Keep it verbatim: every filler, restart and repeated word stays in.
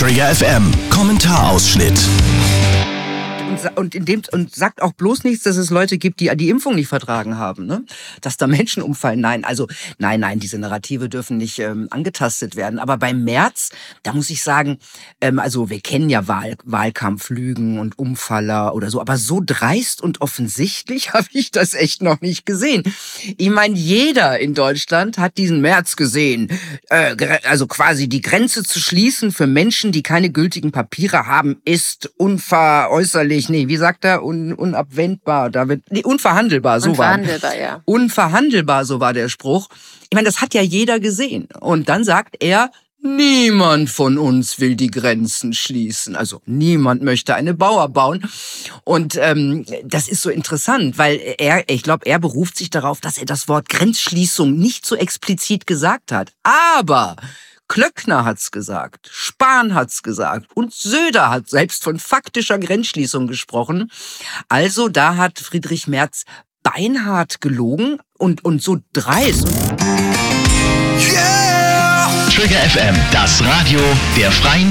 Trigger F M, Kommentarausschnitt. Und, in dem, und sagt auch bloß nichts, dass es Leute gibt, die die Impfung nicht vertragen haben, ne? Dass da Menschen umfallen. Nein, also nein, nein, diese Narrative dürfen nicht ähm, angetastet werden. Aber beim Merz, da muss ich sagen, ähm, also wir kennen ja Wahl, Wahlkampflügen und Umfaller oder so, aber so dreist und offensichtlich habe ich das echt noch nicht gesehen. Ich meine, jeder in Deutschland hat diesen Merz gesehen, äh, also quasi die Grenze zu schließen für Menschen, die keine gültigen Papiere haben, ist unveräußerlich. Nee, wie sagt er? Un, unabwendbar. Da wird, nee, unverhandelbar, so war Unverhandelbar, ja. Unverhandelbar, so war der Spruch. Ich meine, das hat ja jeder gesehen. Und dann sagt er, niemand von uns will die Grenzen schließen. Also niemand möchte eine Mauer bauen. Und ähm, das ist so interessant, weil er, ich glaube, er beruft sich darauf, dass er das Wort Grenzschließung nicht so explizit gesagt hat. Aber Klöckner hat's gesagt, Spahn hat's gesagt und Söder hat selbst von faktischer Grenzschließung gesprochen. Also da hat Friedrich Merz beinhart gelogen und, und so dreist. Yeah! Trigger F M, das Radio der Freien